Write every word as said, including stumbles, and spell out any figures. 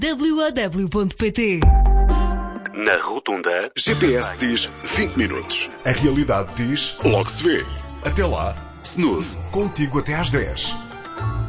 w o w ponto p t. Na Rotunda, G P S diz vinte minutos. A realidade diz logo se vê. Até lá, snooze, contigo até às dez.